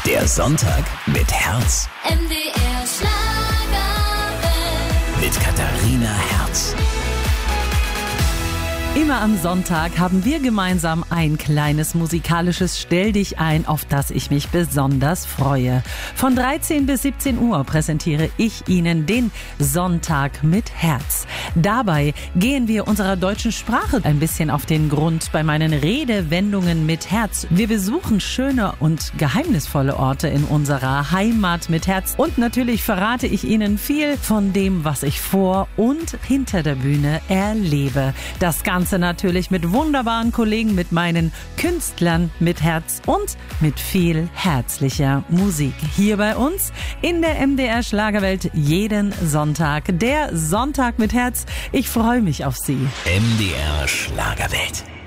Der Sonntag mit Herz. MDR Schlagerwelt. Mit Katharina Herz. Immer am Sonntag haben wir gemeinsam ein kleines musikalisches Stell dich ein, auf das ich mich besonders freue. Von 13 bis 17 Uhr präsentiere ich Ihnen den Sonntag mit Herz. Dabei gehen wir unserer deutschen Sprache ein bisschen auf den Grund bei meinen Redewendungen mit Herz. Wir besuchen schöne und geheimnisvolle Orte in unserer Heimat mit Herz. Und natürlich verrate ich Ihnen viel von dem, was ich vor und hinter der Bühne erlebe. Das Ganze natürlich mit wunderbaren Kollegen, mit meinen Künstlern mit Herz und mit viel herzlicher Musik. Hier bei uns in der MDR Schlagerwelt jeden Sonntag. Der Sonntag mit Herz. Ich freue mich auf Sie. MDR Schlagerwelt.